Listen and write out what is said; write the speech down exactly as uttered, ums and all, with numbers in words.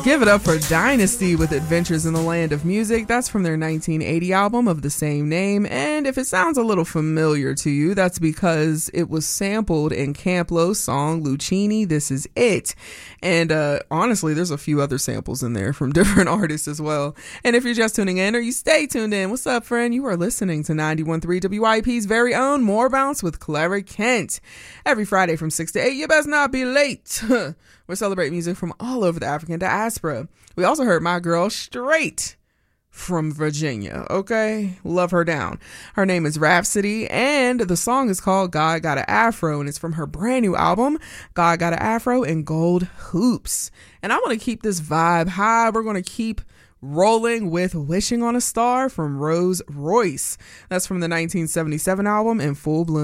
Give it up for Dynasty with Adventures in the Land of Music. That's from their nineteen eighty album of the same name. And if it sounds a little familiar to you, that's because it was sampled in Camp Lo's song Lucchini, This Is It. And uh, honestly, there's a few other samples in there from different artists as well. And if you're just tuning in or you stay tuned in, what's up, friend? You are listening to ninety-one point three W I P's very own More Bounce with Clara Kent. Every Friday from six to eight, you best not be late. We celebrate music from all over the African diaspora. We also heard my girl straight from Virginia, okay? Love her down. Her name is Rhapsody, and the song is called God Got an Afro, and it's from her brand new album, God Got an Afro and Gold Hoops. And I want to keep this vibe high. We're going to keep rolling with Wishing on a Star from Rose Royce. That's from the nineteen seventy-seven album In Full Bloom.